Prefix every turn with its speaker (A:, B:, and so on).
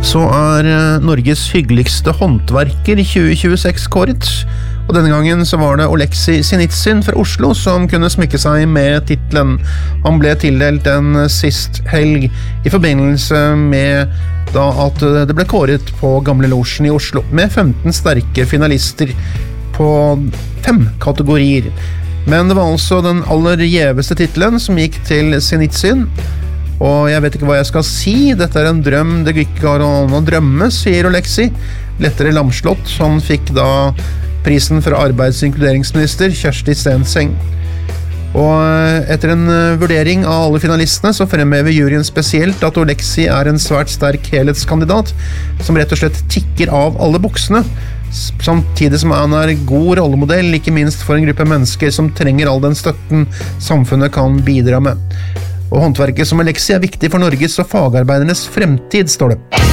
A: så Norges hyggeligste håndverker i 2026 kåret, og denne gangen så var det Oleksij Sinitsyn fra Oslo som kunne smykke seg med titlen. Han ble tildelt den sist helg i forbindelse med da at det ble kåret på Gamle Losjen i Oslo, med 15 sterke finalister på 5 kategorier. Men det var altså den aller gjeveste titlen som gikk til Sinitsyn. Og jeg vet ikke hva jeg skal si, dette en drøm, det ikke går an å drømme, sier Oleksij. Lettere lamslått, han fikk da prisen fra arbeids- og inkluderingsminister Kjersti Stenseng. Og etter en vurdering av alle finalistene så fremhever juryen spesielt at Oleksij en svært sterk helhetskandidat som rett og slett tikker av alle buksene, samtidig som han god rollemodell, ikke minst for en gruppe mennesker som trenger all den støtten samfunnet kan bidra med. Og håndverket som Oleksij viktig for Norges og fagarbeidernes fremtid, står det.